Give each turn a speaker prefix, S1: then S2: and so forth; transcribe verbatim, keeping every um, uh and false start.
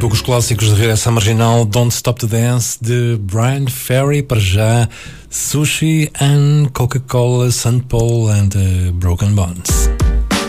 S1: poucos clássicos de regresso à marginal. Don't Stop to Dance de Brian Ferry, para já Sushi and Coca-Cola, Saint Paul and uh, Broken Bones.